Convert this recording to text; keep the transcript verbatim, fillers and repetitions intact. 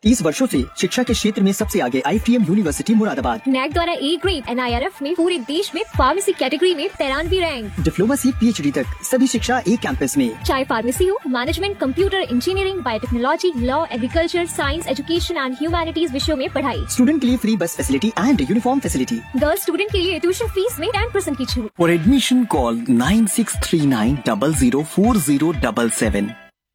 तीस वर्षों से शिक्षा के क्षेत्र में सबसे आगे I T M university Moradabad. NAAC द्वारा A grade N I R F में पूरे देश में फार्मेसी कैटेगरी में तिरानवे रैंक। डिप्लोमा से पी एच डी तक सभी शिक्षा एक कैंपस में। चाहे फार्मेसी हो, management, computer engineering, biotechnology, law, agriculture, science, education and humanities विषयों में पढ़ाई। स्टूडेंट के लिए फ्री बस facility and uniform facility. Girls student के लिए ट्यूशन फीस में टेन परसेंट की छूट। For admission call nine six three nine double zero four zero double seven.